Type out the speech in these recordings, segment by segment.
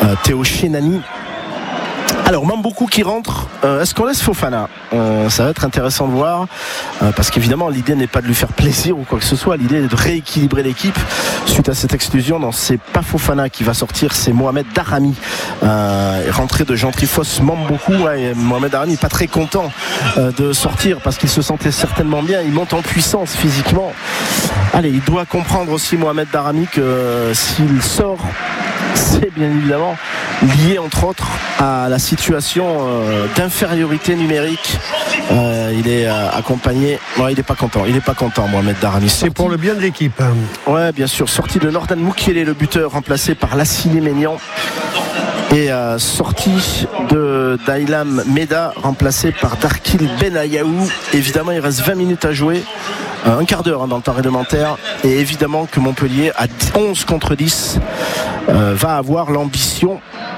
Théo Chenani. Alors Mamboukou qui rentre, est-ce qu'on laisse Fofana? Ça va être intéressant de voir, parce qu'évidemment l'idée n'est pas de lui faire plaisir ou quoi que ce soit, l'idée est de rééquilibrer l'équipe suite à cette exclusion. Non, c'est pas Fofana qui va sortir, c'est Mohamed Daramy, rentré de Jean Trifos Mamboukou. Ouais, Mohamed Daramy n'est pas très content de sortir parce qu'il se sentait certainement bien, il monte en puissance physiquement. Allez, il doit comprendre aussi Mohamed Daramy que s'il sort, c'est bien évidemment lié entre autres à la situation d'infériorité numérique. Il est accompagné. Ouais, il n'est pas content Mohamed Daramy. C'est pour le bien de l'équipe. Ouais, bien sûr. Sorti de Nordan Mukiele, le buteur, remplacé par Lassine Maignan. Et sortie de Dailam Meda, remplacé par Darkil Benayaou. Évidemment, il reste 20 minutes à jouer. Un quart d'heure dans le temps réglementaire. Et évidemment que Montpellier, à 11 contre 10, va avoir l'ambition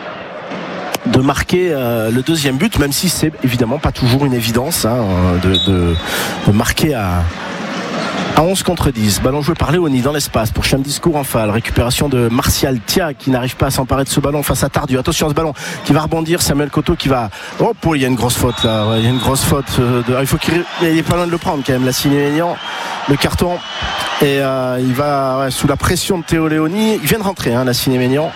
de marquer le deuxième but, même si c'est évidemment pas toujours une évidence de marquer à 11 contre 10. Ballon joué par Léoni dans l'espace pour Chamdis Kouranfal. Récupération de Martial Tia qui n'arrive pas à s'emparer de ce ballon face à Tardieu. Attention à ce ballon qui va rebondir. Samuel Coteau qui va... Oh, il y a une grosse faute là. Ouais, il y a une grosse faute. Il faut qu'il est pas loin de le prendre quand même. Lassine Maignan, le carton. Et il va sous la pression de Théo Léoni. Il vient de rentrer, Lassine Maignan.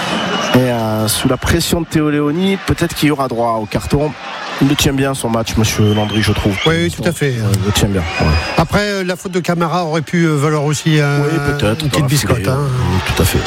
Et sous la pression de Théo Léoni, peut-être qu'il y aura droit au carton. Il le tient bien son match, monsieur Landry, je trouve. Oui, tout à fait. Il le tient bien. Ouais. Après, la faute de Camara aurait pu valoir aussi peut-être, une petite biscotte. Tout à fait.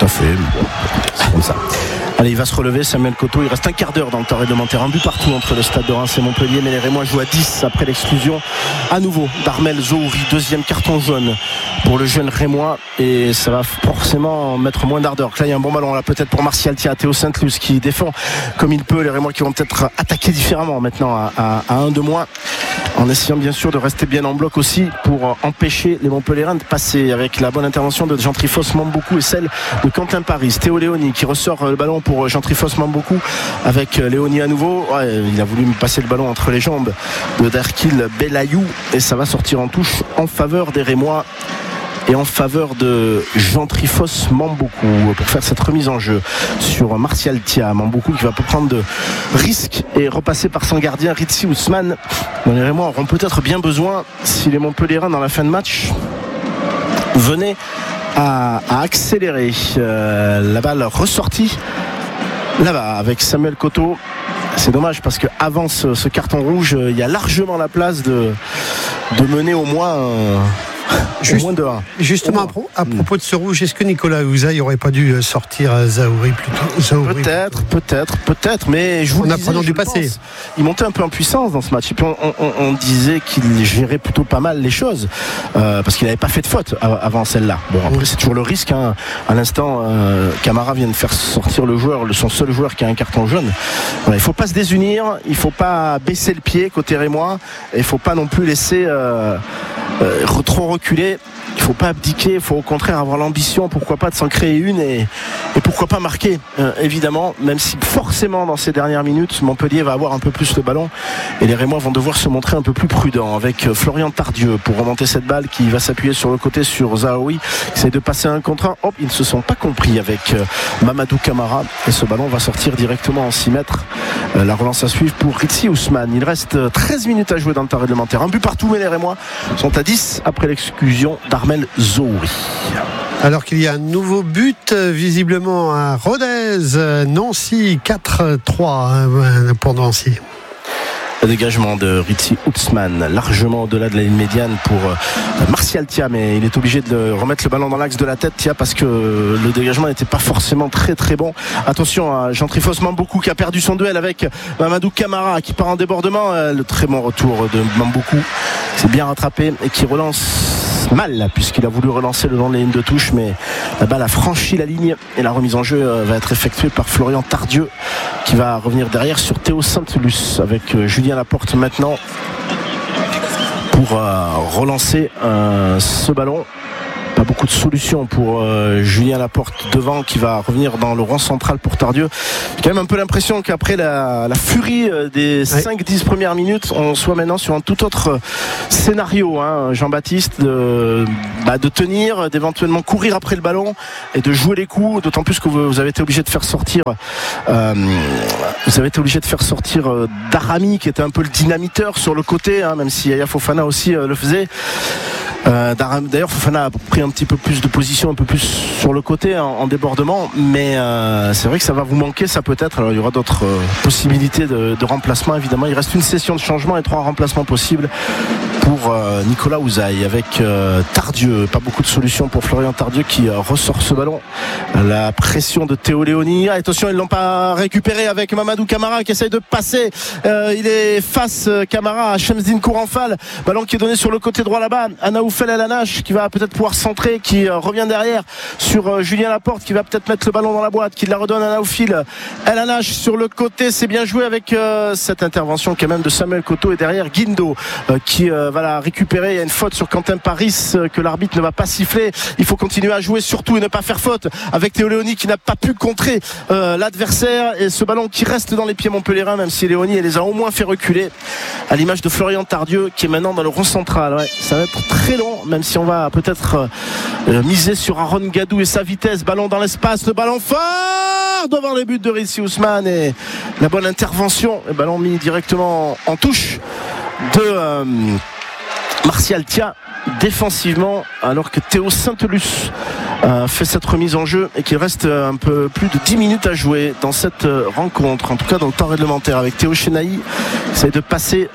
C'est comme ça. Allez, il va se relever, Samuel Coteau. Il reste un quart d'heure dans le temps réglementaire. Un but partout entre le Stade de Reims et Montpellier. Mais les Rémois jouent à 10 après l'exclusion à nouveau d'Armel Zouri. Deuxième carton jaune pour le jeune Rémois. Et ça va forcément mettre moins d'ardeur. Là, il y a un bon ballon là, peut-être pour Martial Tia, Théo Sainte-Luce qui défend comme il peut. Les Rémois qui vont peut-être attaquer différemment maintenant à 1 de moins. En essayant bien sûr de rester bien en bloc aussi pour empêcher les Montpelliérains de passer, avec la bonne intervention de Jean Trifos Mamboukou et celle de Quentin Paris. Théo Léoni qui ressort le ballon pour Jean Trifos Mamboukou avec Léoni à nouveau. Ouais, il a voulu me passer le ballon entre les jambes de Darkil Belayou et ça va sortir en touche en faveur des Rémois et en faveur de Jean Trifos Mamboukou pour faire cette remise en jeu sur Martial Tia. Mamboukou qui va pas prendre de risques et repasser par son gardien Ritsi Ousmane. Les Rémois auront peut-être bien besoin, si les Montpelliérains dans la fin de match venaient à accélérer. La balle ressortie là-bas avec Samuel Coteau. C'est dommage parce qu'avant ce carton rouge, il y a largement la place de mener au moins moins de 1. Justement, à propos de ce rouge, est-ce que Nicolas Houzaï n'aurait pas dû sortir Zahouri plutôt? Peut-être, mais je vous le disais, apprenant du passé. Il montait un peu en puissance dans ce match. Et puis on disait qu'il gérait plutôt pas mal les choses parce qu'il n'avait pas fait de faute avant celle-là. Bon, après c'est toujours le risque. À l'instant, Camara vient de faire sortir son seul joueur qui a un carton jaune. Voilà, il ne faut pas se désunir, il ne faut pas baisser le pied côté Rémois, et il ne faut pas non plus laisser trop reculer. Il ne faut pas abdiquer, il faut au contraire avoir l'ambition, pourquoi pas, de s'en créer une et pourquoi pas marquer, évidemment, même si forcément dans ces dernières minutes Montpellier va avoir un peu plus le ballon et les Rémois vont devoir se montrer un peu plus prudents avec Florian Tardieu pour remonter cette balle qui va s'appuyer sur le côté sur Zahoui qui essaie de passer un contre un. Ils ne se sont pas compris avec Mamadou Camara et ce ballon va sortir directement en 6 mètres. La relance à suivre pour Ritsi Ousmane. Il reste 13 minutes à jouer dans le temps réglementaire, un but partout, mais les Rémois sont à 10 après l'exclusion d'Armel Zouri. Alors qu'il y a un nouveau but visiblement à Rodez, Nancy 4-3 pour Nancy. Le dégagement de Ritsi Ousmane largement au-delà de la ligne médiane pour Martial Tia, mais il est obligé de remettre le ballon dans l'axe de la tête, Tia, parce que le dégagement n'était pas forcément très très bon. Attention à Jean Trifos Mamboukou qui a perdu son duel avec Mamadou Camara qui part en débordement. Le très bon retour de Mamboukou, c'est bien rattrapé et qui relance mal puisqu'il a voulu relancer le long de la ligne de touche, mais la balle a franchi la ligne et la remise en jeu va être effectuée par Florian Tardieu qui va revenir derrière sur Théo Sainte-Luce avec Julien Laporte maintenant pour relancer ce ballon. Pas pas beaucoup de solutions pour Julien Laporte devant, qui va revenir dans le rond central pour Tardieu. J'ai quand même un peu l'impression qu'après la furie des 5-10 premières minutes, on soit maintenant sur un tout autre scénario, Jean-Baptiste, de tenir, d'éventuellement courir après le ballon et de jouer les coups, d'autant plus que vous avez été obligé de faire sortir Daramy, qui était un peu le dynamiteur sur le côté, même si Yaya Fofana aussi le faisait. D'ailleurs Fofana a pris un petit peu plus de position, un peu plus sur le côté en débordement, mais c'est vrai que ça va vous manquer, ça peut-être. Alors il y aura d'autres possibilités de remplacement, évidemment. Il reste une session de changement et 3 remplacements possibles pour Nicolas Ouzaï, avec Tardieu. Pas beaucoup de solutions pour Florian Tardieu qui ressort ce ballon. La pression de Théo Léoni. Attention, ils l'ont pas récupéré avec Mamadou Camara qui essaye de passer. Il est face Camara à Shamsdine Kouranfal. Ballon qui est donné sur le côté droit là-bas. Anaoufel El Anache qui va peut-être pouvoir centrer, qui revient derrière sur Julien Laporte, qui va peut-être mettre le ballon dans la boîte, qui la redonne à Anaoufel El Anache sur le côté. C'est bien joué avec cette intervention quand même de Samuel Coteau, et derrière Guindo qui va la récupérer. Il y a une faute sur Quentin Paris que l'arbitre ne va pas siffler. Il faut continuer à jouer surtout et ne pas faire faute avec Théo Léoni qui n'a pas pu contrer l'adversaire, et ce ballon qui reste dans les pieds montpelliérains, même si Léoni les a au moins fait reculer, à l'image de Florian Tardieu qui est maintenant dans le rond central. Ça va être très long, même si on va peut-être miser sur Aaron Gadou et sa vitesse. Ballon dans l'espace, le ballon fort devant les buts de Ritsi Ousmane, et la bonne intervention, le ballon mis directement en touche de Martial Tia défensivement, alors que Théo Saint-Elus fait cette remise en jeu et qu'il reste un peu plus de 10 minutes à jouer dans cette rencontre, en tout cas dans le temps réglementaire, avec Théo Chenailly qui essaie de passer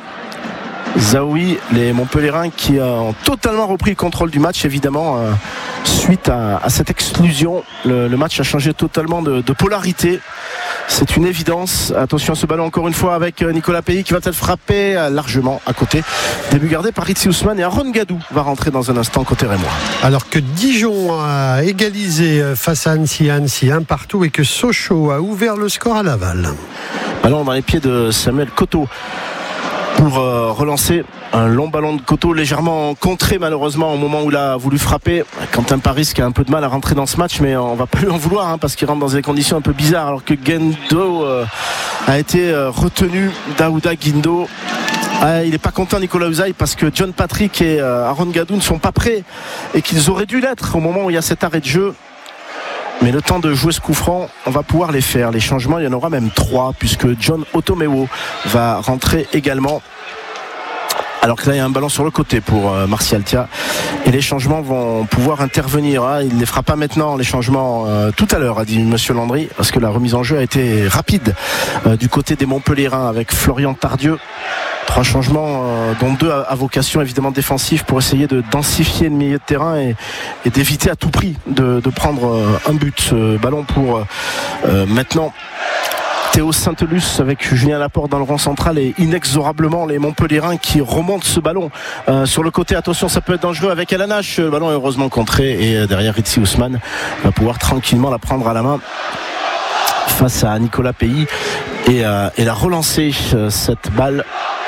Zaoui, les Montpelliérains qui ont totalement repris le contrôle du match, évidemment, suite à cette exclusion. Le match a changé totalement de polarité, c'est une évidence. Attention à ce ballon encore une fois avec Nicolas Pays qui va peut-être frapper largement à côté. Début gardé par Ritsi Ousmane, et Aaron Gadou va rentrer dans un instant côté rémois. Alors que Dijon a égalisé face à Annecy 1 partout, et que Sochaux a ouvert le score à Laval. Ballon dans les pieds de Samuel Coteau pour relancer un long ballon de Coteau, légèrement contré malheureusement au moment où il a voulu frapper. Quentin Paris qui a un peu de mal à rentrer dans ce match, mais on va pas lui en vouloir parce qu'il rentre dans des conditions un peu bizarres, alors que Guindo a été retenu. Daouda Guindo, il n'est pas content, Nicolas Ouzaï, parce que John Patrick et Aaron Gadou ne sont pas prêts, et qu'ils auraient dû l'être au moment où il y a cet arrêt de jeu. Mais le temps de jouer ce coup franc, on va pouvoir les faire. Les changements, il y en aura même 3, puisque John Otomewo va rentrer également. Alors que là, il y a un ballon sur le côté pour Martial Tia. Et les changements vont pouvoir intervenir. Il ne les fera pas maintenant, les changements, tout à l'heure, a dit Monsieur Landry, parce que la remise en jeu a été rapide du côté des Montpelliérains, avec Florian Tardieu. 3 changements, dont 2 à vocation évidemment défensive, pour essayer de densifier le milieu de terrain et d'éviter à tout prix de prendre un but. Ce ballon pour maintenant Théo Saint-Elus avec Julien Laporte dans le rang central, et inexorablement les Montpelliérains qui remontent ce ballon sur le côté. Attention, ça peut être dangereux avec El Anache. Le ballon est heureusement contré, et derrière Ritsi Ousmane va pouvoir tranquillement la prendre à la main face à Nicolas Pays et la relancer, cette balle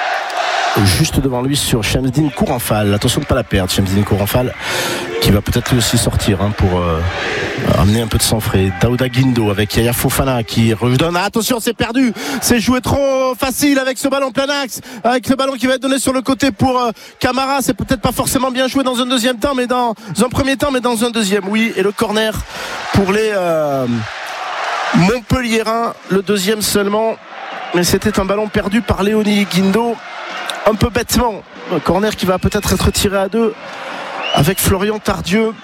juste devant lui sur Shamsdine Kouranfal. Attention de ne pas la perdre, Shamsdine Kouranfal, qui va peut-être lui aussi sortir pour amener un peu de sang frais. Daouda Guindo avec Yaya Fofana qui redonne. Attention, c'est perdu, c'est joué trop facile avec ce ballon plein axe, avec le ballon qui va être donné sur le côté pour Camara. C'est peut-être pas forcément bien joué dans un deuxième temps, mais dans un premier temps, mais dans un deuxième, oui. Et le corner pour les Montpelliérains, le deuxième seulement, mais c'était un ballon perdu par Léoni Guindo, un peu bêtement. Un corner qui va peut-être être tiré à 2 avec Florian Tardieu.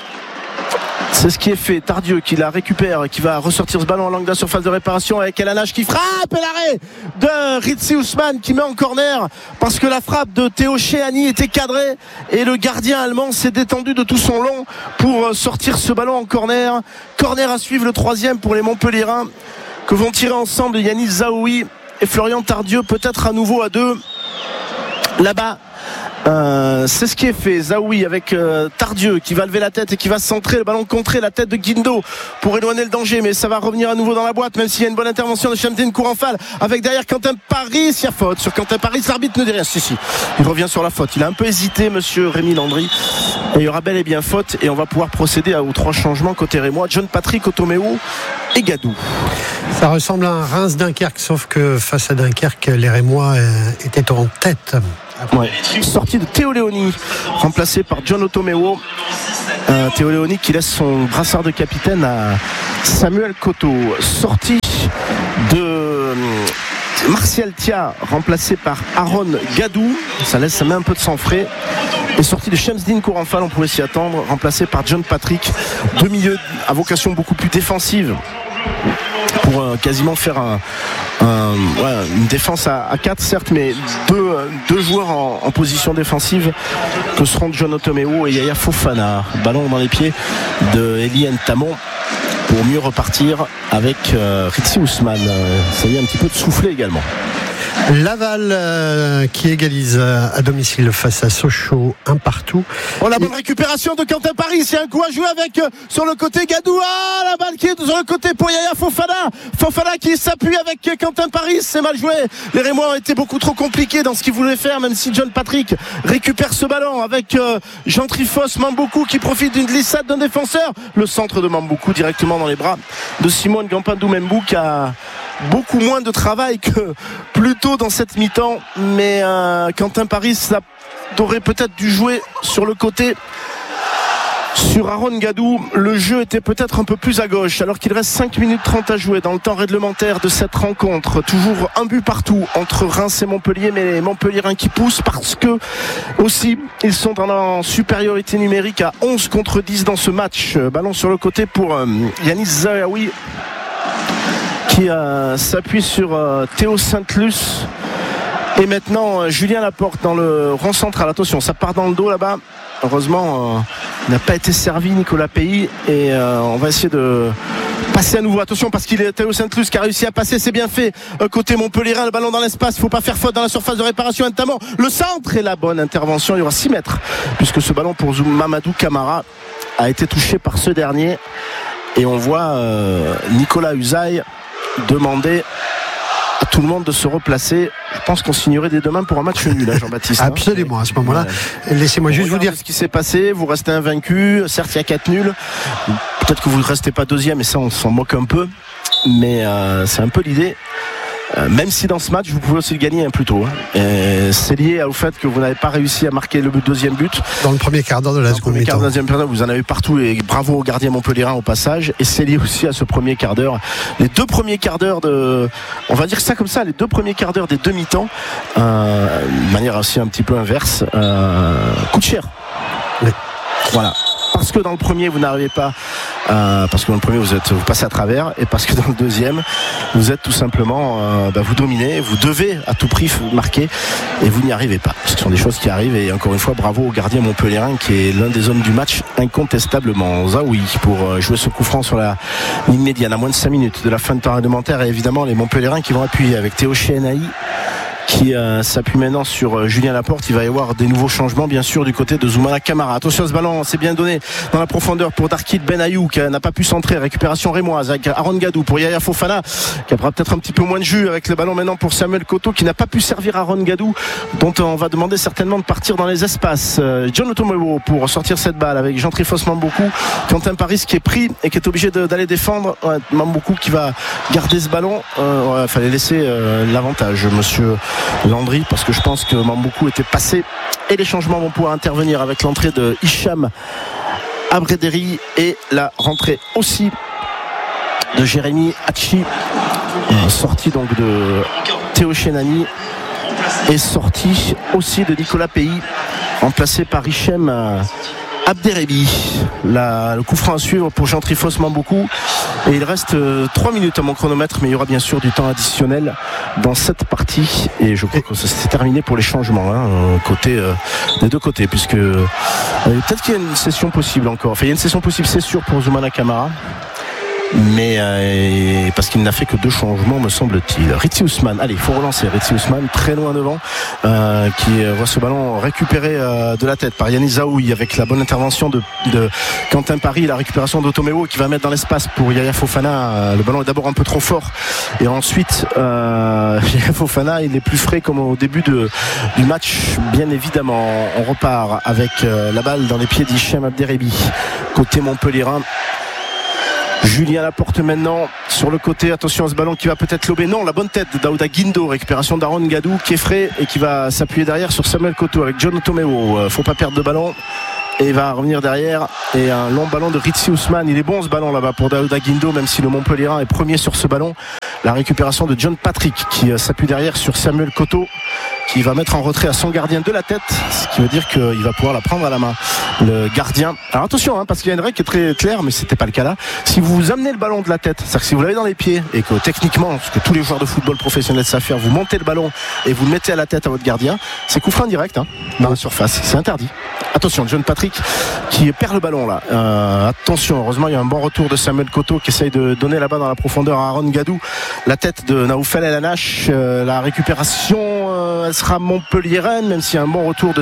C'est ce qui est fait. Tardieu qui la récupère, qui va ressortir ce ballon en l'angle de la surface de réparation, avec El Anache qui frappe, et l'arrêt de Ritsi Ousmane qui met en corner, parce que la frappe de Théo Chenailly était cadrée, et le gardien allemand s'est détendu de tout son long pour sortir ce ballon en corner. Corner à suivre, le 3e pour les Montpelliérains, que vont tirer ensemble Yanis Zaoui et Florian Tardieu, peut-être à nouveau à 2 là-bas C'est ce qui est fait. Zaoui avec Tardieu qui va lever la tête et qui va centrer le ballon, contrer la tête de Guindo pour éloigner le danger, mais ça va revenir à nouveau dans la boîte, même s'il y a une bonne intervention de Shamsin Kouranfal avec derrière Quentin Paris. Il y a faute sur Quentin Paris, l'arbitre ne dit rien. Si, il revient sur la faute. Il a un peu hésité, monsieur Rémi Landry, et il y aura bel et bien faute, et on va pouvoir procéder aux 3 changements côté rémois: John Patrick, Otomeo et Gadou. Ça ressemble à un Reims-Dunkerque, sauf que face à Dunkerque, les Rémois étaient en tête. Ouais. Sortie de Théo Léoni, remplacé par John Otomeo. Théo Léoni qui laisse son brassard de capitaine à Samuel Coteau. Sortie de Martial Thia, remplacé par Aaron Gadou. Ça met un peu de sang frais. Et sortie de Shamsin Kouranfal, on pouvait s'y attendre, remplacé par John Patrick. 2 milieux à vocation beaucoup plus défensive, pour quasiment faire une défense à 4 certes, mais deux joueurs en position défensive que seront John Otomeo et Yaya Fofana. Ballon dans les pieds de Eli Ntamon pour mieux repartir avec Ritsi Ousmane. Ça y est, un petit peu de soufflet également. Laval qui égalise à domicile face à Sochaux, 1 partout. Oh, la bonne récupération de Quentin Paris. Il y a un coup à jouer avec sur le côté Gadou. La balle qui est sur le côté pour Yaya Fofana. Fofana qui s'appuie avec Quentin Paris. C'est mal joué. Les Rémois ont été beaucoup trop compliqués dans ce qu'ils voulaient faire, même si John Patrick récupère ce ballon avec Jean Trifos Mamboku qui profite d'une glissade d'un défenseur. Le centre de Mamboku directement dans les bras de Simone Gampandou Membou, qui a beaucoup moins de travail que plus tôt dans cette mi-temps, mais Quentin Paris aurait peut-être dû jouer sur le côté sur Aaron Gadou. Le jeu était peut-être un peu plus à gauche, alors qu'il reste 5 minutes 30 à jouer dans le temps réglementaire de cette rencontre. Toujours un but partout entre Reims et Montpellier, mais les Montpelliérains qui poussent parce que aussi ils sont en supériorité numérique à 11 contre 10 dans ce match. Ballon sur le côté pour Yanis Zahaoui qui s'appuie sur Théo Saint-Luce. Et maintenant Julien Laporte dans le rond central. Attention, ça part dans le dos là-bas. Heureusement il n'a pas été servi Nicolas Pays, et on va essayer de passer à nouveau. Attention, parce qu'il est Théo Saint-Luce qui a réussi à passer. C'est bien fait côté Montpellierin. Le ballon dans l'espace, il ne faut pas faire faute dans la surface de réparation, notamment le centre et la bonne intervention. Il y aura 6 mètres puisque ce ballon pour Mamadou Camara a été touché par ce dernier, et on voit Nicolas Usaï demander à tout le monde de se replacer. Je pense qu'on signerait des deux mains pour un match nul, là, Jean-Baptiste. Absolument, à ce moment-là. Laissez-moi juste vous dire ce qui s'est passé. Vous restez invaincu. Certes, il y a 4 nuls. Peut-être que vous ne restez pas deuxième, et ça, on s'en moque un peu. Mais c'est un peu l'idée. Même si dans ce match vous pouvez aussi le gagner plus tôt, c'est lié au fait que vous n'avez pas réussi à marquer le deuxième but dans le premier quart d'heure de la seconde mi-temps. Vous en avez partout, et bravo aux gardiens montpelliérains au passage. Et c'est lié aussi à ce premier quart d'heure, les 2 premiers quarts d'heure on va dire ça comme ça, les 2 premiers quarts d'heure des 2 mi-temps, de manière aussi un petit peu inverse, coûte cher. Oui. Voilà. Parce que dans le premier vous n'arrivez pas, parce que dans le premier vous passez à travers, et parce que dans le deuxième vous êtes tout simplement vous dominez, vous devez à tout prix marquer, et vous n'y arrivez pas. Ce sont des choses qui arrivent, et encore une fois bravo au gardien montpelliérain qui est l'un des hommes du match incontestablement. Zaoui pour jouer ce coup franc sur la ligne médiane à moins de 5 minutes de la fin de temps réglementaire, et évidemment les Montpelliérains qui vont appuyer avec Théo Chénaï qui s'appuie maintenant sur Julien Laporte. Il va y avoir des nouveaux changements bien sûr du côté de Zoumana Camara. Attention à ce ballon, c'est bien donné dans la profondeur pour Darkid Benayou qui n'a pas pu centrer. Récupération rémoise avec Aaron Gadou pour Yaya Fofana qui aura peut-être un petit peu moins de jus, avec le ballon maintenant pour Samuel Coteau qui n'a pas pu servir Aaron Gadou, dont on va demander certainement de partir dans les espaces. John Otomeo pour sortir cette balle avec Jean Trifos Mamboku. Quentin Paris qui est pris et qui est obligé d'aller défendre. Mamboku qui va garder ce ballon. Fallait laisser l'avantage monsieur Landry, parce que je pense que Mamboku était passé, et les changements vont pouvoir intervenir avec l'entrée de Hicham Abrederi et la rentrée aussi de Jérémy Hachi, sortie donc de Théo Chénani, et sortie aussi de Nicolas Pays, remplacé par Hicham Abderrebi. Le coup franc à suivre pour Jean Trifos Mamboku, et il reste 3 minutes à mon chronomètre, mais il y aura bien sûr du temps additionnel dans cette partie, et je crois que ça s'est terminé pour les changements côté des deux côtés, puisque peut-être qu'il y a une session possible encore. Enfin, il y a une session possible, c'est sûr, pour Zoumana Camara, mais parce qu'il n'a fait que 2 changements, me semble-t-il. Ritsi Ousmane, allez, il faut relancer Ritsi Ousmane, très loin devant, qui voit ce ballon récupéré de la tête par Yanis Zaoui, avec la bonne intervention de Quentin Paris, la récupération d'Otomeo qui va mettre dans l'espace pour Yaya Fofana. Le ballon est d'abord un peu trop fort, et ensuite Yaya Fofana, il est plus frais comme au début du match, bien évidemment. On repart avec la balle dans les pieds d'Hichem Abderrebi, côté montpellierin. Julien Laporte maintenant sur le côté, attention à ce ballon qui va peut-être lober, non, la bonne tête de Daouda Guindo, récupération d'Aaron Gadou qui est frais et qui va s'appuyer derrière sur Samuel Koto avec John Otomeo. Faut pas perdre de ballon, et il va revenir derrière, et un long ballon de Ritsi Ousmane. Il est bon ce ballon là-bas pour Daouda Guindo, même si le Montpellierin est premier sur ce ballon. La récupération de John Patrick qui s'appuie derrière sur Samuel Koto, qui va mettre en retrait à son gardien de la tête, ce qui veut dire qu'il va pouvoir la prendre à la main, le gardien. Alors attention, parce qu'il y a une règle qui est très claire, mais c'était pas le cas là. Si vous amenez le ballon de la tête, c'est-à-dire que si vous l'avez dans les pieds et que techniquement, ce que tous les joueurs de football professionnels savent faire, vous montez le ballon et vous le mettez à la tête à votre gardien, c'est coup franc direct dans la surface, c'est interdit. Attention, John Patrick qui perd le ballon là. Attention, heureusement il y a un bon retour de Samuel Koto qui essaye de donner là-bas dans la profondeur à Aaron Gadou. La tête de Naoufel El Anache, la récupération elle sera montpelliéraine, même s'il y a un bon retour de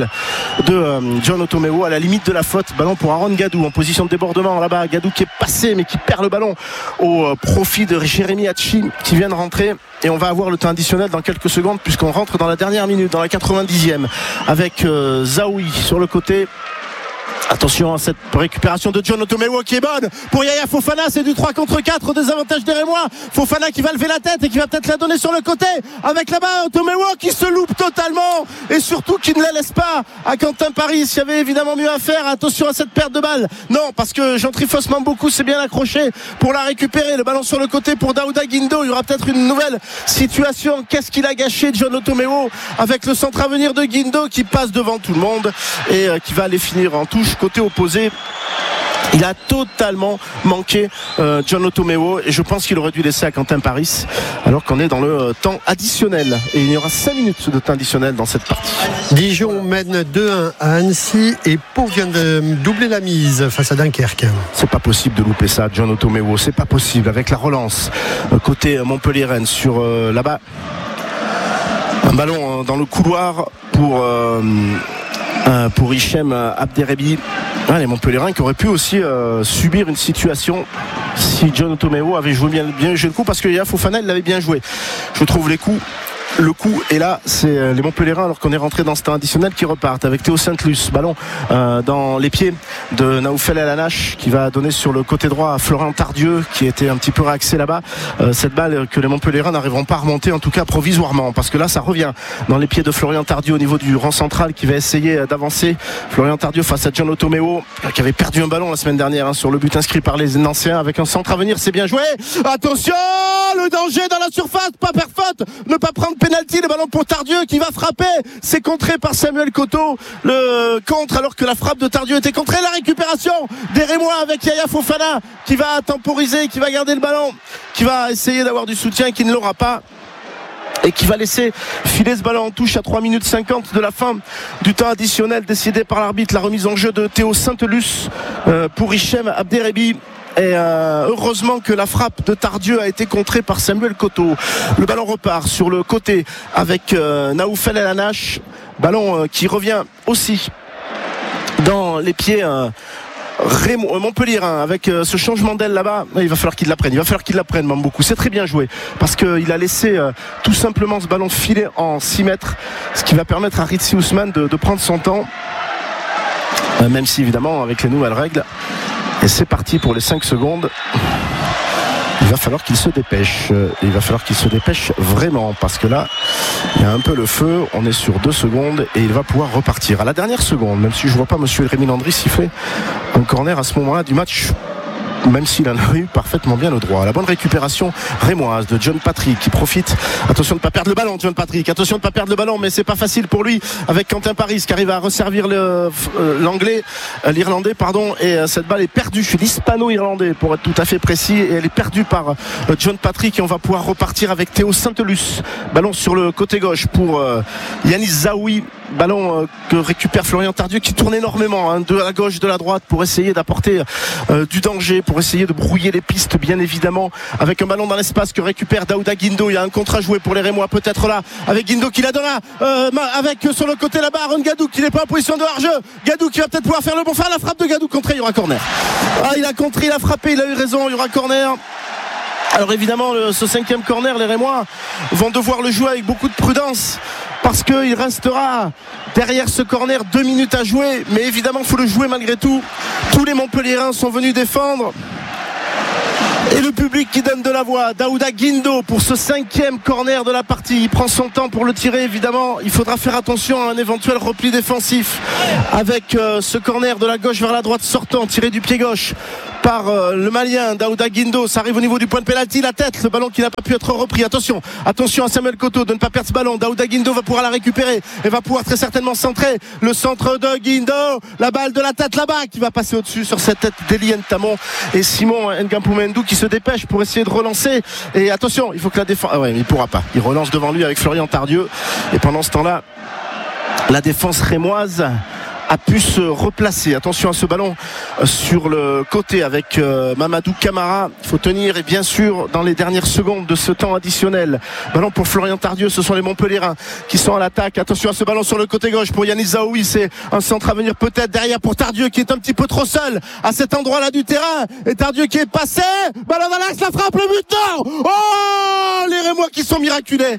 John Otomeo à la limite de la faute. Ballon pour Aaron Gadou en position de débordement là-bas. Gadou qui est passé mais qui perd le ballon au profit de Jérémy Hachi qui vient de rentrer. Et on va avoir le temps additionnel dans quelques secondes, puisqu'on rentre dans la dernière minute, dans la 90e, avec Zaoui sur le côté. Attention à cette récupération de John Otomeo qui est bonne pour Yaya Fofana, c'est du 3 contre 4, désavantage des Rémois. Fofana qui va lever la tête et qui va peut-être la donner sur le côté, avec là-bas Otomeo qui se loupe totalement et surtout qui ne la laisse pas à Quentin Paris. Il y avait évidemment mieux à faire. Attention à cette perte de balle, non, parce que Jean-Trifos Mamboukou s'est bien accroché pour la récupérer. Le ballon sur le côté pour Daouda Guindo. Il y aura peut-être une nouvelle situation. Qu'est-ce qu'il a gâché John Otomeo avec le centre à venir de Guindo qui passe devant tout le monde et qui va aller finir en touche côté opposé. Il a totalement manqué John Otomeo, et je pense qu'il aurait dû laisser à Quentin Paris, alors qu'on est dans le temps additionnel, et il y aura 5 minutes de temps additionnel dans cette partie. Dijon mène 2-1 à Annecy, et Pau vient de doubler la mise face à Dunkerque. C'est pas possible de louper ça, John Otomeo, c'est pas possible, avec la relance côté Montpellier-Rennes sur là-bas, un ballon dans le couloir pour Hichem Abderrebi. Les Montpellierins qui auraient pu aussi subir une situation si John Otomeo avait bien joué le coup, parce que Yaya Fofana il l'avait bien joué, je trouve. Le coup, et là c'est les Montpellierins, alors qu'on est rentré dans ce temps additionnel, qui repartent avec Théo Saint-Luce, ballon dans les pieds de Naoufel El Anache qui va donner sur le côté droit à Florian Tardieu qui était un petit peu réaxé là-bas. Cette balle que les Montpellierins n'arriveront pas à remonter, en tout cas provisoirement, parce que là ça revient dans les pieds de Florian Tardieu au niveau du rang central, qui va essayer d'avancer. Florian Tardieu face à John Otomeo qui avait perdu un ballon la semaine dernière sur le but inscrit par les Nancéens, avec un centre à venir. C'est bien joué, attention, le danger dans la surface, pas faire faute, ne pas prendre penalty. Le ballon pour Tardieu qui va frapper, c'est contré par Samuel Koto, le contre, alors que la frappe de Tardieu était contrée. La récupération des Rémois avec Yaya Fofana qui va temporiser, qui va garder le ballon, qui va essayer d'avoir du soutien, qui ne l'aura pas, et qui va laisser filer ce ballon en touche à 3 minutes 50 de la fin du temps additionnel décidé par l'arbitre. La remise en jeu de Théo Saint-Luce pour Hichem Abderrebi. Et heureusement que la frappe de Tardieu a été contrée par Samuel Koto. Le ballon repart sur le côté avec Naoufel El Anache, ballon qui revient aussi dans les pieds Montpellierin, avec ce changement d'aile là-bas. Il va falloir qu'il la prenne Mamboukou. C'est très bien joué, parce qu'il a laissé tout simplement ce ballon filer en 6 mètres, ce qui va permettre à Ritsi Ousmane de prendre son temps, même si évidemment avec les nouvelles règles. Et c'est parti pour les 5 secondes. Il va falloir qu'il se dépêche. Il va falloir qu'il se dépêche vraiment, parce que là il y a un peu le feu. On est sur 2 secondes et il va pouvoir repartir à la dernière seconde, même si je ne vois pas monsieur Rémi Landry siffler un corner à ce moment-là du match, même s'il en a eu parfaitement bien le droit. La bonne récupération rémoise de John Patrick qui profite. Attention de ne pas perdre le ballon, John Patrick. Attention de ne pas perdre le ballon, mais c'est pas facile pour lui, avec Quentin Paris qui arrive à resservir l'Irlandais, et cette balle est perdue. L'hispano-irlandais, pour être tout à fait précis, et elle est perdue par John Patrick, et on va pouvoir repartir avec Théo Saint-Luce. Ballon sur le côté gauche pour Yanis Zaoui Ballon que récupère Florian Tardieu qui tourne énormément de la gauche, de la droite pour essayer d'apporter du danger, pour essayer de brouiller les pistes bien évidemment, avec un ballon dans l'espace que récupère Daouda Guindo. Il y a un contre à jouer pour les Rémois peut-être là, avec Guindo qui la donne là, avec sur le côté là-bas Aaron Gadou qui n'est pas en position de hors-jeu. Gadou qui va peut-être pouvoir faire le bon, faire la frappe de Gadou contrée, il y aura corner. Il a contré, il a frappé, il a eu raison, il y aura corner. Alors évidemment ce 5e corner, les Rémois vont devoir le jouer avec beaucoup de prudence parce qu'il restera derrière ce corner 2 minutes à jouer, mais évidemment il faut le jouer malgré tout. Tous les Montpelliérains sont venus défendre et le public qui donne de la voix. Daouda Guindo pour ce 5e corner de la partie, il prend son temps pour le tirer. Évidemment il faudra faire attention à un éventuel repli défensif avec ce corner de la gauche vers la droite sortant, tiré du pied gauche par le Malien Daouda Guindo. Ça arrive au niveau du point de pénalty, la tête, le ballon qui n'a pas pu être repris. Attention à Samuel Coteau de ne pas perdre ce ballon. Daouda Guindo va pouvoir la récupérer et va pouvoir très certainement centrer. Le centre de Guindo, la balle de la tête là-bas qui va passer au-dessus sur cette tête d'Eli Ntamon et Simon Ngampoumendu qui se dépêche pour essayer de relancer. Et attention, il faut que la défense... mais il pourra pas. Il relance devant lui avec Florian Tardieu et pendant ce temps-là la défense rémoise a pu se replacer. Attention à ce ballon sur le côté avec Mamadou Camara. Il faut tenir et bien sûr dans les dernières secondes de ce temps additionnel. Ballon pour Florian Tardieu, ce sont les Montpelliérains qui sont à l'attaque. Attention à ce ballon sur le côté gauche pour Yanis Zaoui. C'est un centre à venir peut-être derrière pour Tardieu qui est un petit peu trop seul à cet endroit-là du terrain. Et Tardieu qui est passé. Ballon dans l'axe, la frappe, le buteur. Oh, les Rémois qui sont miraculés.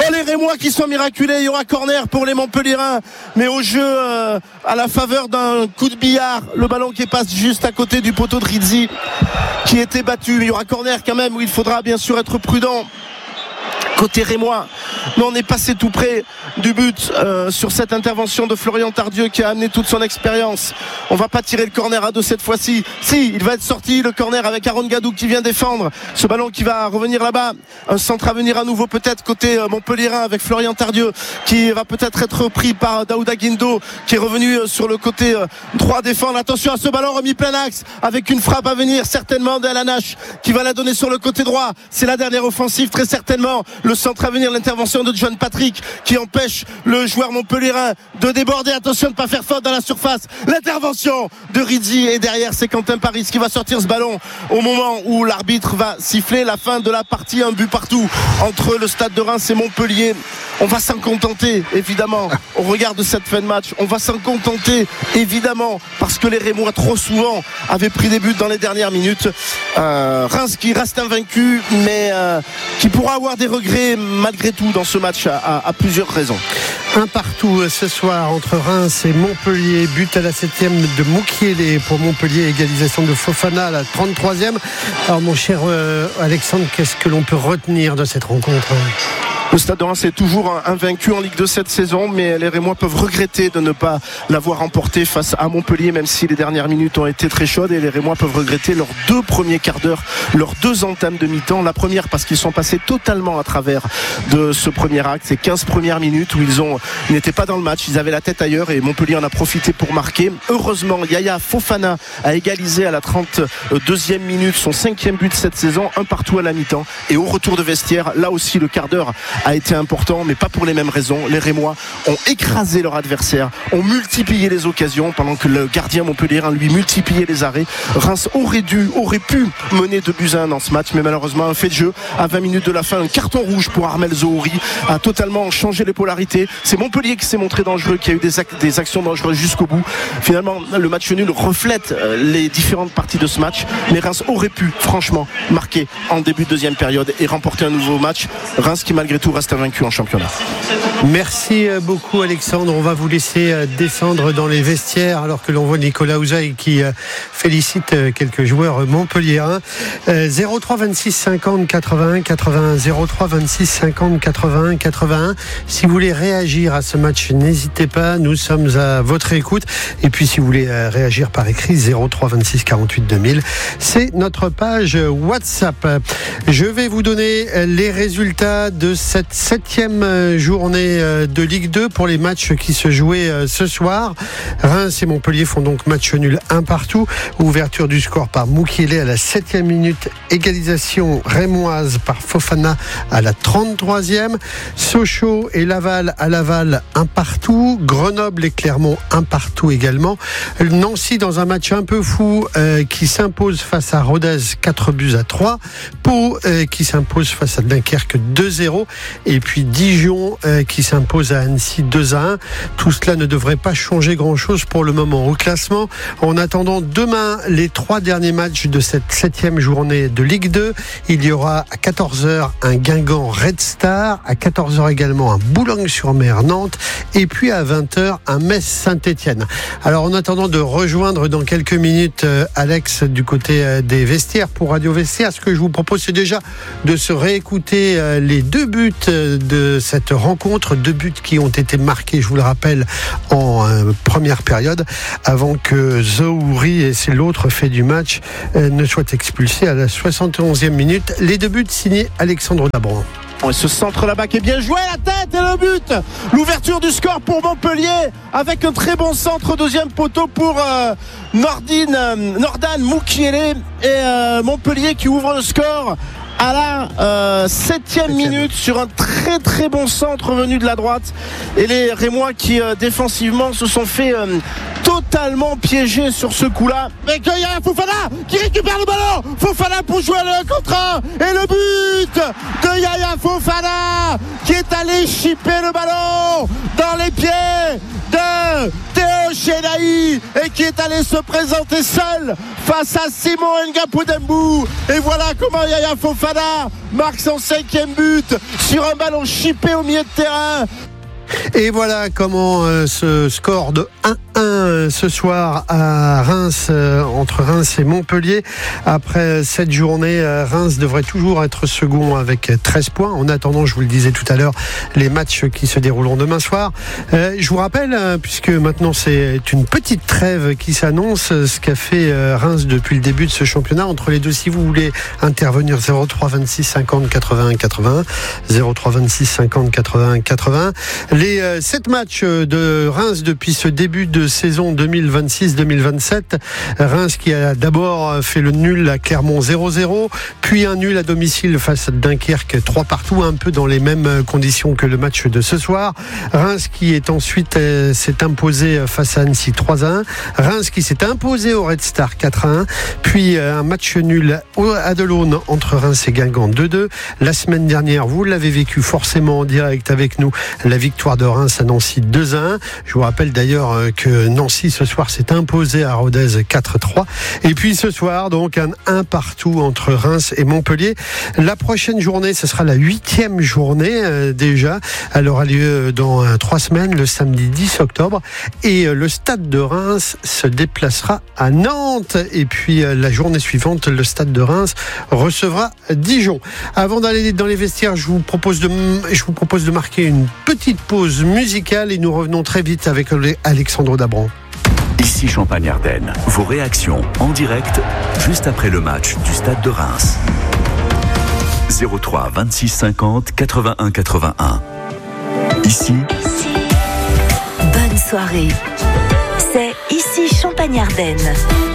Il y aura corner pour les Montpelliérains. Mais au jeu à la faveur d'un coup de billard, le ballon qui passe juste à côté du poteau de Rizzi qui était battu. Il y aura corner quand même où il faudra bien sûr être prudent côté rémois, mais on est passé tout près du but sur cette intervention de Florian Tardieu qui a amené toute son expérience. On va pas tirer le corner à 2 cette fois-ci. Si, il va être sorti le corner avec Aaron Gadou qui vient défendre ce ballon qui va revenir là-bas. Un centre à venir à nouveau peut-être côté Montpelliérain avec Florian Tardieu qui va peut-être être repris par Daouda Guindo qui est revenu sur le côté droit défendre. Attention à ce ballon remis plein axe avec une frappe à venir certainement d'Alanache qui va la donner sur le côté droit. C'est la dernière offensive très certainement. Le centre à venir, l'intervention de John Patrick qui empêche le joueur montpelliérain de déborder. Attention de ne pas faire faute dans la surface. L'intervention de Rizzi et derrière c'est Quentin Paris qui va sortir ce ballon au moment où l'arbitre va siffler la fin de la partie. Un but partout entre le Stade de Reims et Montpellier. On va s'en contenter évidemment au regard de cette fin de match. On va s'en contenter évidemment parce que les Rémois trop souvent avaient pris des buts dans les dernières minutes. Reims qui reste invaincu mais qui pourra avoir des regrets malgré tout dans ce match à plusieurs raisons. Un partout ce soir entre Reims et Montpellier. But à la 7e de Moukielé pour Montpellier, égalisation de Fofana à la 33e. Alors mon cher Alexandre, qu'est-ce que l'on peut retenir de cette rencontre ? Le Stade de Reims est toujours invaincu en Ligue 2 cette saison, mais les Rémois peuvent regretter de ne pas l'avoir remporté face à Montpellier, même si les dernières minutes ont été très chaudes, et les Rémois peuvent regretter leurs 2 premiers quarts d'heure, leurs 2 entames de mi-temps. La première parce qu'ils sont passés totalement à travers de ce premier acte, ces 15 premières minutes où ils n'étaient pas dans le match, ils avaient la tête ailleurs et Montpellier en a profité pour marquer. Heureusement, Yaya Fofana a égalisé à la 32e minute son 5e but cette saison, un partout à la mi-temps, et au retour de vestiaire, là aussi le quart d'heure a été important, mais pas pour les mêmes raisons. Les Rémois ont écrasé leur adversaire, ont multiplié les occasions pendant que le gardien montpelliérain lui multipliait les arrêts. Reims aurait pu mener 2-1 dans ce match, mais malheureusement un fait de jeu à 20 minutes de la fin, un carton rouge pour Armel Zohouri a totalement changé les polarités. C'est Montpellier qui s'est montré dangereux, qui a eu des actions dangereuses jusqu'au bout. Finalement le match nul reflète les différentes parties de ce match, mais Reims aurait pu franchement marquer en début de deuxième période et remporter un nouveau match. Reims qui malgré tout reste invaincu en championnat. Merci beaucoup Alexandre. On va vous laisser descendre dans les vestiaires alors que l'on voit Nicolas Ouzaï qui félicite quelques joueurs montpelliérains. 03 26 50 81 81 03 26 50 81 81. Si vous voulez réagir à ce match, n'hésitez pas, nous sommes à votre écoute. Et puis si vous voulez réagir par écrit, 03 26 48 2000, c'est notre page WhatsApp. Je vais vous donner les résultats de cette cette 7e journée de Ligue 2 pour les matchs qui se jouaient ce soir. Reims et Montpellier font donc match nul 1 partout. Ouverture du score par Mukiele à la 7e minute. Égalisation rémoise par Fofana à la 33e. Sochaux et Laval à Laval 1 partout. Grenoble et Clermont 1 partout également. Nancy dans un match un peu fou qui s'impose face à Rodez 4-3. Pau qui s'impose face à Dunkerque 2-0. Et puis Dijon qui s'impose à Annecy 2-1. Tout cela ne devrait pas changer grand-chose pour le moment au classement. En attendant demain les 3 derniers matchs de cette 7e journée de Ligue 2, il y aura à 14h un Guingamp Red Star, à 14h également un Boulogne-sur-Mer Nantes et puis à 20h un Metz Saint-Étienne. Alors en attendant de rejoindre dans quelques minutes Alex du côté des vestiaires pour Radio Vestiaire, ce que je vous propose c'est déjà de se réécouter les 2 buts de cette rencontre, 2 buts qui ont été marqués, je vous le rappelle, en première période avant que Zouri, et c'est l'autre fait du match, ne soit expulsé à la 71e minute. Les 2 buts signés Alexandre Dabran. Et ce centre là-bas qui est bien joué, la tête et le but. L'ouverture du score pour Montpellier avec un très bon centre, deuxième poteau pour Nordan Mukiele et Montpellier qui ouvre le score à la 7e minute sur un très très bon centre venu de la droite. Et les Rémois qui défensivement se sont fait totalement piégés sur ce coup-là. Mais qu'il y a Fofana qui récupère le ballon. Fofana pour jouer le contre et le but de Yaya Fofana qui est allé chipper le ballon dans les pieds de Théo Chenaï et qui est allé se présenter seul face à Simon Ngapodembou. Et voilà comment Yaya Fofana marque son 5e but sur un ballon chippé au milieu de terrain. Et voilà comment ce score de 1-1 ce soir à Reims, entre Reims et Montpellier. Après cette journée, Reims devrait toujours être second avec 13 points. En attendant, je vous le disais tout à l'heure, les matchs qui se dérouleront demain soir. Je vous rappelle, puisque maintenant c'est une petite trêve qui s'annonce, ce qu'a fait Reims depuis le début de ce championnat. Entre les deux, si vous voulez intervenir, 03 26 50 81 81, 03 26 50 81 81. Les 7 matchs de Reims depuis ce début de saison 2026-2027. Reims qui a d'abord fait le nul à Clermont 0-0, puis un nul à domicile face à Dunkerque 3 partout, un peu dans les mêmes conditions que le match de ce soir. Reims qui est ensuite s'est imposé face à Annecy 3-1. Reims qui s'est imposé au Red Star 4-1, puis un match nul à Delaune entre Reims et Guingamp 2-2. La semaine dernière, vous l'avez vécu forcément en direct avec nous, la victoire de Reims à Nancy 2-1. Je vous rappelle d'ailleurs que Nancy ce soir s'est imposé à Rodez 4-3. Et puis ce soir, donc un 1 partout entre Reims et Montpellier. La prochaine journée, ce sera la 8e journée déjà. Elle aura lieu dans 3 semaines, le samedi 10 octobre. Et le stade de Reims se déplacera à Nantes. Et puis la journée suivante, le stade de Reims recevra Dijon. Avant d'aller dans les vestiaires, je vous propose de marquer une petite pause musicale et nous revenons très vite avec Alexandre Dabran. Ici Champagne-Ardenne, vos réactions en direct juste après le match du stade de Reims. 03 26 50 81 81. Ici, bonne soirée. C'est ici Champagne-Ardenne.